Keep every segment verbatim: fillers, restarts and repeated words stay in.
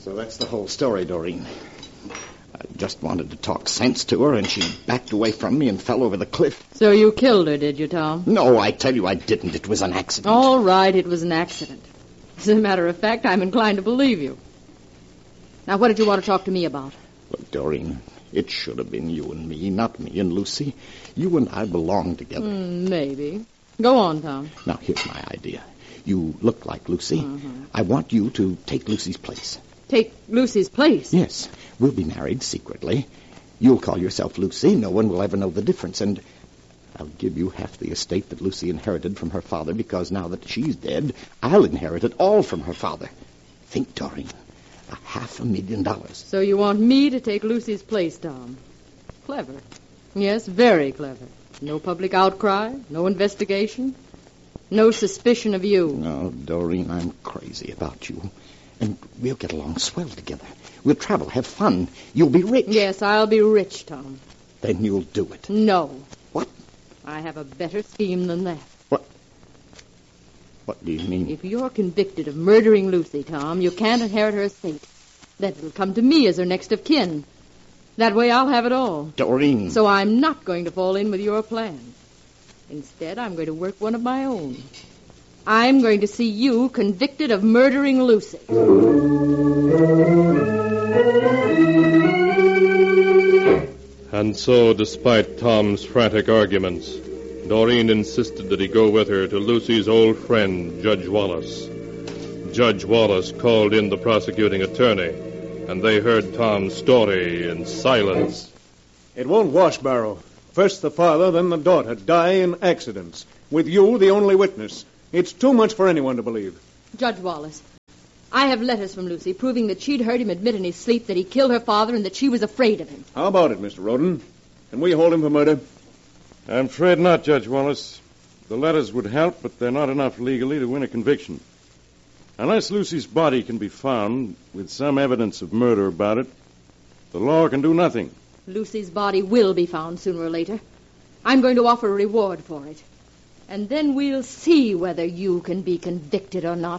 So that's the whole story, Doreen. I just wanted to talk sense to her, and she backed away from me and fell over the cliff. So you killed her, did you, Tom? No, I tell you I didn't. It was an accident. All right, it was an accident. As a matter of fact, I'm inclined to believe you. Now, what did you want to talk to me about? Look, Doreen, it should have been you and me, not me and Lucy. You and I belong together. Mm, maybe. Go on, Tom. Now, here's my idea. You look like Lucy. Mm-hmm. I want you to take Lucy's place. Take Lucy's place? Yes. We'll be married secretly. You'll call yourself Lucy. No one will ever know the difference. And I'll give you half the estate that Lucy inherited from her father, because now that she's dead, I'll inherit it all from her father. Think, Doreen. A half a million dollars. So you want me to take Lucy's place, Tom? Clever. Yes, very clever. No public outcry, no investigation, no suspicion of you. No, Doreen, I'm crazy about you. And we'll get along swell together. We'll travel, have fun. You'll be rich. Yes, I'll be rich, Tom. Then you'll do it. No. What? I have a better scheme than that. What? What do you mean? If you're convicted of murdering Lucy, Tom, you can't inherit her estate. Then it'll come to me as her next of kin. That way I'll have it all. Doreen. So I'm not going to fall in with your plan. Instead, I'm going to work one of my own. I'm going to see you convicted of murdering Lucy. And so, despite Tom's frantic arguments, Doreen insisted that he go with her to Lucy's old friend, Judge Wallace. Judge Wallace called in the prosecuting attorney, and they heard Tom's story in silence. It won't wash, Barrow. First the father, then the daughter die in accidents, with you the only witness. It's too much for anyone to believe. Judge Wallace, I have letters from Lucy proving that she'd heard him admit in his sleep that he killed her father and that she was afraid of him. How about it, Mister Roden? Can we hold him for murder? I'm afraid not, Judge Wallace. The letters would help, but they're not enough legally to win a conviction. Unless Lucy's body can be found with some evidence of murder about it, the law can do nothing. Lucy's body will be found sooner or later. I'm going to offer a reward for it. And then we'll see whether you can be convicted or not.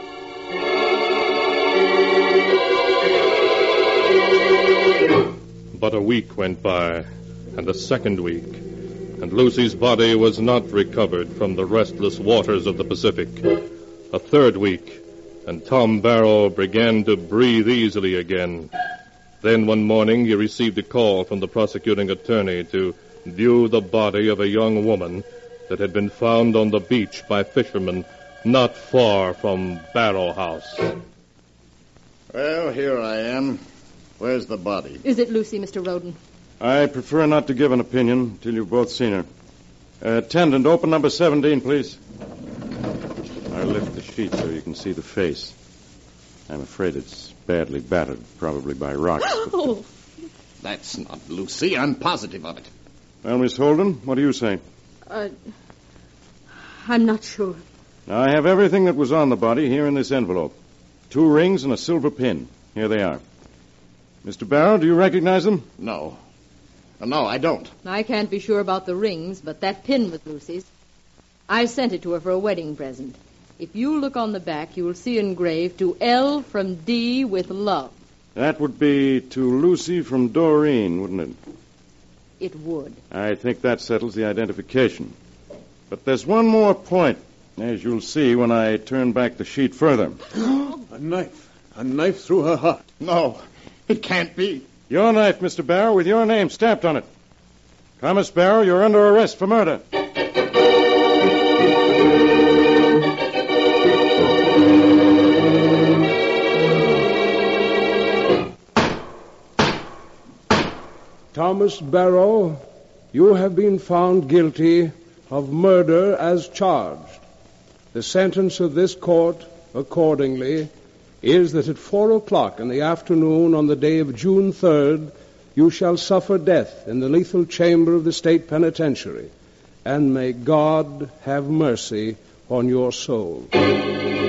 But a week went by, and a second week, and Lucy's body was not recovered from the restless waters of the Pacific. A third week, and Tom Barrow began to breathe easily again. Then one morning he received a call from the prosecuting attorney to view the body of a young woman that had been found on the beach by fishermen not far from Barrow House. Well, here I am. Where's the body? Is it Lucy, Mister Roden? I prefer not to give an opinion till you've both seen her. Uh, attendant, open number seventeen, please. I'll lift the sheet so you can see the face. I'm afraid it's badly battered, probably by rocks. Oh. That's not Lucy. I'm positive of it. Well, Miss Holden, what do you say? Uh, I'm not sure. Now, I have everything that was on the body here in this envelope. Two rings and a silver pin. Here they are. Mister Barrow, do you recognize them? No. No, I don't. I can't be sure about the rings, but that pin was Lucy's. I sent it to her for a wedding present. If you look on the back, you will see engraved, to L from D with love. That would be to Lucy from Doreen, wouldn't it? It would. I think that settles the identification. But there's one more point, as you'll see when I turn back the sheet further. A knife. A knife through her heart. No, it can't be. Your knife, Mister Barrow, with your name stamped on it. Thomas Barrow, you're under arrest for murder. Thomas Barrow, you have been found guilty of murder as charged. The sentence of this court, accordingly, is that at four o'clock in the afternoon on the day of June third, you shall suffer death in the lethal chamber of the state penitentiary, and may God have mercy on your soul.